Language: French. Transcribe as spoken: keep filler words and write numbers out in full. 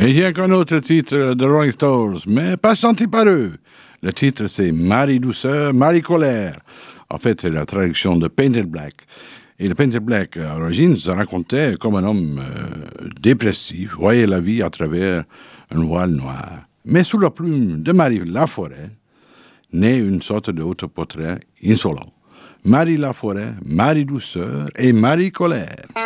Et il y a un autre titre de Rolling Stones, mais pas chanté par eux. Le titre, c'est Marie Douceur, Marie Colère. En fait, c'est la traduction de Painted Black. Et le Painted Black, à l'origine, se racontait comme un homme euh, dépressif, voyait la vie à travers un voile noir. Mais sous la plume de Marie Laforêt, naît une sorte d'autoportrait insolent. Marie Laforêt, Marie Douceur et Marie Colère.